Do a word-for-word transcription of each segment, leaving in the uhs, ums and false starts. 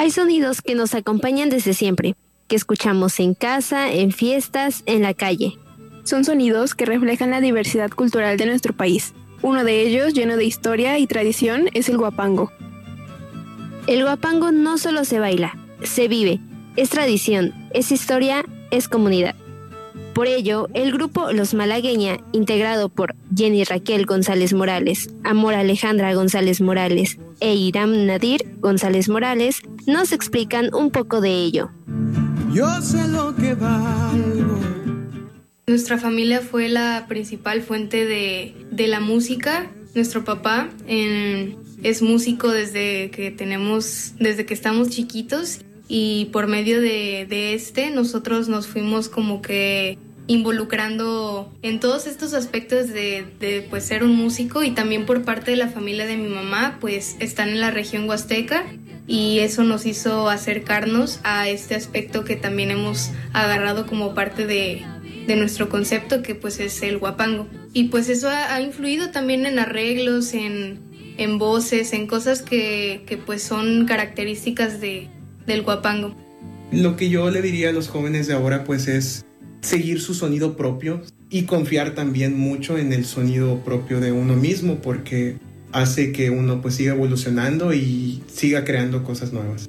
Hay sonidos que nos acompañan desde siempre, que escuchamos en casa, en fiestas, en la calle. Son sonidos que reflejan la diversidad cultural de nuestro país. Uno de ellos, lleno de historia y tradición, es el huapango. El huapango no solo se baila, se vive, es tradición, es historia, es comunidad. Por ello, el grupo Los Malagueña, integrado por Jenny Raquel González Morales, Amor Alejandra González Morales e Iram Nadir González Morales, nos explican un poco de ello. Yo sé lo que valgo. Nuestra familia fue la principal fuente de, de la música. Nuestro papá eh, es músico desde que tenemos, desde que estamos chiquitos. Y por medio de, de este, nosotros nos fuimos como que involucrando en todos estos aspectos de, de pues ser un músico, y también por parte de la familia de mi mamá, pues están en la región huasteca, y eso nos hizo acercarnos a este aspecto que también hemos agarrado como parte de, de nuestro concepto, que pues es el huapango. Y pues eso ha, ha influido también en arreglos, en, en voces, en cosas que, que pues son características de del huapango. Lo que yo le diría a los jóvenes de ahora pues es seguir su sonido propio y confiar también mucho en el sonido propio de uno mismo, porque hace que uno pues siga evolucionando y siga creando cosas nuevas.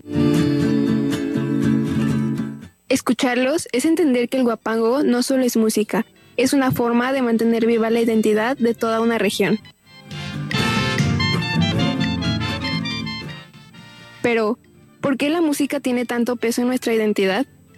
Escucharlos es entender que el huapango no solo es música, es una forma de mantener viva la identidad de toda una región. Pero, ¿por qué la música tiene tanto peso en nuestra identidad?